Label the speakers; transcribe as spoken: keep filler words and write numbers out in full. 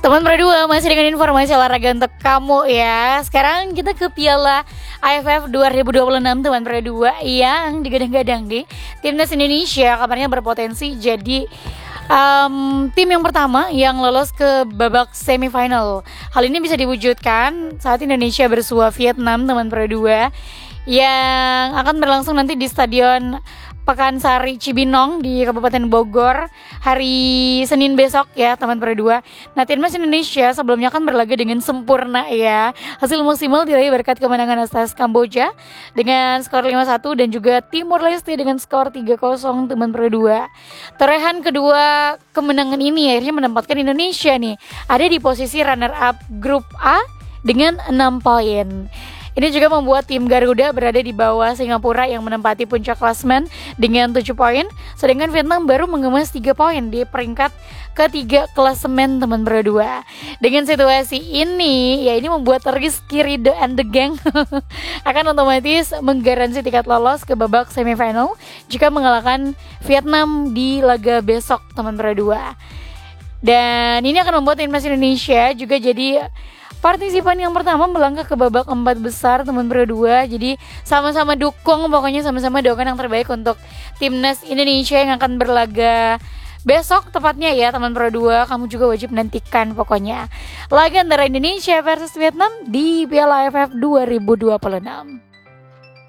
Speaker 1: Teman Pro dua masih dengan informasi olahraga untuk kamu ya. Sekarang kita ke Piala A F F dua ribu dua puluh enam Teman Pro dua yang digadang-gadang di Timnas Indonesia kabarnya berpotensi jadi um, tim yang pertama yang lolos ke babak semifinal. Hal ini bisa diwujudkan saat Indonesia bersua Vietnam Teman Pro dua yang akan berlangsung nanti di Stadion Pakansari Cibinong di Kabupaten Bogor hari Senin besok ya teman Pro dua. Nah, Timnas Indonesia sebelumnya kan berlaga dengan sempurna ya. Hasil maksimal diraih berkat kemenangan atas Kamboja dengan skor lima satu dan juga Timor Leste dengan skor tiga kosong teman Pro dua. Torehan kedua kemenangan ini akhirnya menempatkan Indonesia nih ada di posisi runner up grup A dengan enam poin. Ini juga membuat tim Garuda berada di bawah Singapura yang menempati puncak klasemen dengan tujuh poin, sedangkan Vietnam baru mengemas tiga poin di peringkat ketiga klasemen teman Pro dua. Dengan situasi ini, ya ini membuat Rizky Ridho and the Gang akan otomatis menggaransi tiket lolos ke babak semifinal jika mengalahkan Vietnam di laga besok teman Pro dua. Dan ini akan membuat Timnas Indonesia juga jadi partisipan yang pertama melangkah ke babak empat besar teman Pro dua. Jadi sama-sama dukung, pokoknya sama-sama doakan yang terbaik untuk Timnas Indonesia yang akan berlaga besok tepatnya ya teman Pro dua. Kamu juga wajib nantikan pokoknya laga antara Indonesia versus Vietnam di Piala A F F dua ribu dua puluh enam.